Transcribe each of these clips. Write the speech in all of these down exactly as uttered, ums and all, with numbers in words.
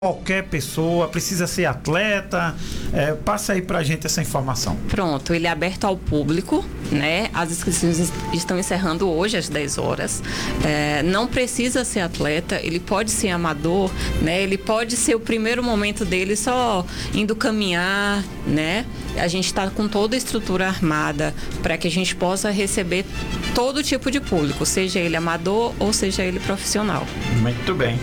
qualquer pessoa, precisa ser atleta? É, passa aí pra gente essa informação. Pronto, ele é aberto ao público, né? As inscrições estão encerrando hoje às dez horas. É, não precisa ser atleta, ele pode ser amador, né? Ele pode ser o primeiro momento dele só indo caminhar, né? A gente está com toda a estrutura armada para que a gente possa receber todo tipo de público, seja ele amador ou seja ele profissional. Muito bem.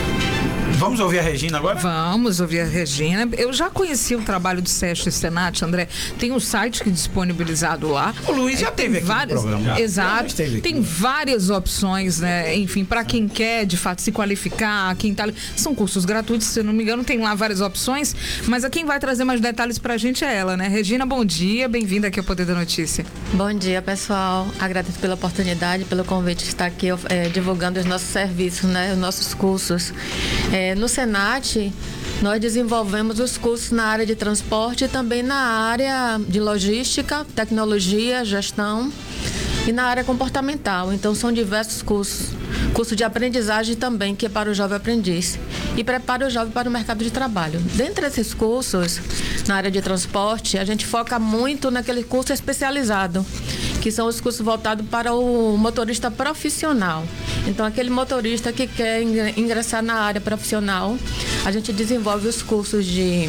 Vamos ouvir a Regina agora? Vamos ouvir a Regina. Eu já conheci o trabalho do SESC e Senat, André. Tem um site que é disponibilizado lá. O Luiz já é, teve aqui várias, no programa. Exato. Já aqui. Tem várias opções, né? Enfim, para quem quer, de fato, se qualificar, quem tá... São cursos gratuitos, se eu não me engano, tem lá várias opções. Mas a quem vai trazer mais detalhes pra gente é ela, né? Regina, bom dia. Bem-vinda aqui ao Poder da Notícia. Bom dia, pessoal. Agradeço pela oportunidade, pelo convite de estar aqui é, divulgando os nossos serviços, né? Os nossos cursos. É, no Senat, nós desenvolvemos os cursos na área de transporte e também na área de logística, tecnologia, gestão e na área comportamental. Então, são diversos cursos. Curso de aprendizagem também, que é para o jovem aprendiz. E prepara o jovem para o mercado de trabalho. Dentre esses cursos, na área de transporte, a gente foca muito naquele curso especializado, que são os cursos voltados para o motorista profissional. Então, aquele motorista que quer ingressar na área profissional, a gente desenvolve os cursos de...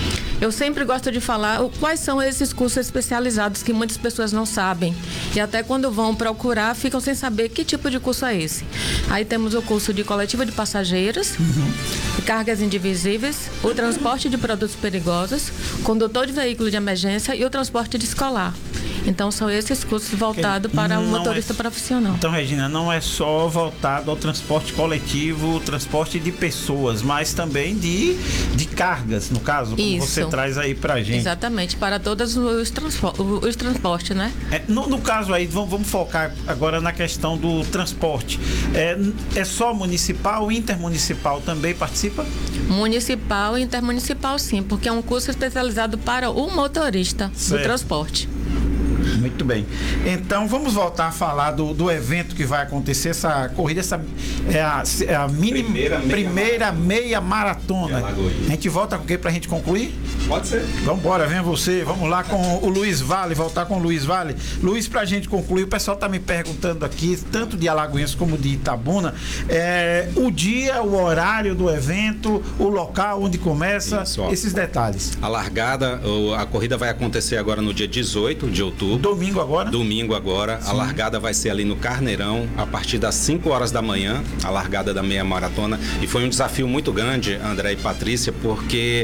Eu sempre gosto de falar quais são esses cursos especializados que muitas pessoas não sabem. E até quando vão procurar, ficam sem saber que tipo de curso é esse. Aí temos o curso de coletivo de passageiros, uhum. cargas indivisíveis, o transporte de produtos perigosos, condutor de veículo de emergência e o transporte de escolar. Então, são esses cursos voltados para o motorista é, profissional. Então, Regina, não é só voltado ao transporte coletivo, transporte de pessoas, mas também de, de cargas, no caso, como Isso. você traz aí pra gente. Exatamente, para todos os, transpo- os transportes, né? É, no, no caso aí, vamos, vamos focar agora na questão do transporte. É, é só municipal, intermunicipal também participa? Municipal e intermunicipal, sim, porque é um curso especializado para o motorista certo. do transporte. Muito bem. Então, vamos voltar a falar do, do evento que vai acontecer, essa corrida, essa é a, é a mini, primeira, meia, primeira maratona. meia maratona. A gente volta com o que pra gente concluir? Pode ser. Vamos embora, vem você. Vamos lá com o Luiz Vale, voltar com o Luiz Vale. Luiz, pra gente concluir, o pessoal tá me perguntando aqui, tanto de Alagoinhas como de Itabuna, é, o dia, o horário do evento, o local onde começa, Isso, esses detalhes. A largada, a corrida vai acontecer agora no dia dezoito de outubro. Domingo agora? Domingo agora. Sim. A largada vai ser ali no Carneirão, a partir das cinco horas da manhã, a largada da meia maratona. E foi um desafio muito grande, André e Patrícia, porque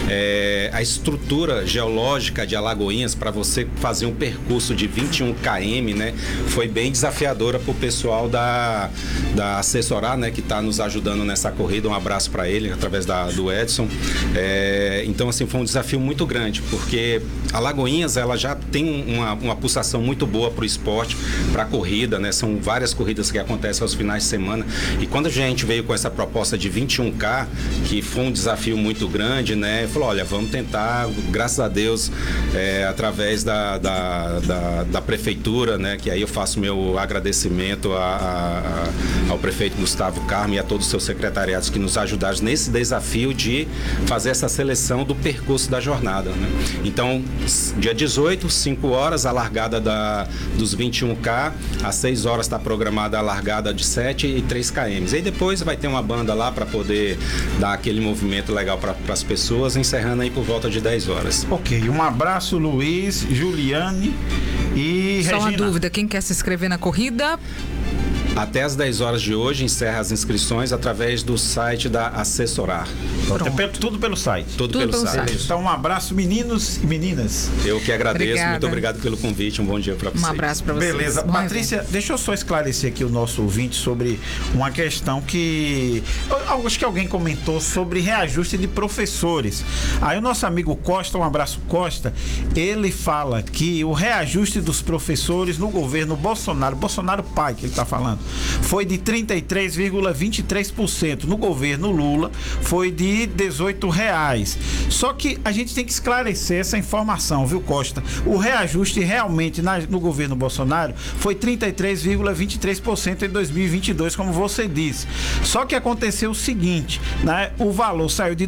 é, a estrutura geológica de Alagoinhas, para você fazer um percurso de vinte e um quilômetros, né, foi bem desafiadora para o pessoal da, da Assessorar, né, que está nos ajudando nessa corrida. Um abraço para ele, através da, do Edson. É, então, assim, foi um desafio muito grande, porque Alagoinhas, ela já tem uma, uma pulsação muito boa para o esporte, para a corrida, né? São várias corridas que acontecem aos finais de semana. E quando a gente veio com essa proposta de vinte e um quilômetros, que foi um desafio muito grande, né? Falou, olha, vamos tentar, graças a Deus, é, através da, da, da, da prefeitura, né? Que aí eu faço meu agradecimento a, a, ao prefeito Gustavo Carmo e a todos os seus secretariados que nos ajudaram nesse desafio de fazer essa seleção do percurso da jornada, né? Então, dia dezoito, cinco horas, a largada da, dos vinte e um quilômetros, às seis horas está programada a largada de sete e três quilômetros. E aí depois vai ter uma banda lá para poder dar aquele movimento legal para as pessoas, encerrando aí por volta de dez horas. Ok, um abraço, Luiz, Juliane e Só Regina. uma dúvida, quem quer se inscrever na corrida? Até às dez horas de hoje, encerra as inscrições através do site da Assessorar. É tudo pelo site? Tudo, tudo pelo, pelo site. site. Então, um abraço, meninos e meninas. Eu que agradeço, Obrigada. Muito obrigado pelo convite, um bom dia para vocês. Um abraço para vocês. Beleza. Bom Patrícia, evento. Deixa eu só esclarecer aqui o nosso ouvinte sobre uma questão que... Eu acho que alguém comentou sobre reajuste de professores. Aí o nosso amigo Costa, um abraço Costa, ele fala que o reajuste dos professores no governo Bolsonaro, Bolsonaro pai que ele está falando, foi de trinta e três vírgula vinte e três por cento. No governo Lula foi de dezoito reais. Só que a gente tem que esclarecer essa informação, viu, Costa? O reajuste realmente na, no governo Bolsonaro foi trinta e três vírgula vinte e três por cento em dois mil e vinte e dois, como você disse. Só que aconteceu o seguinte, né? O valor saiu de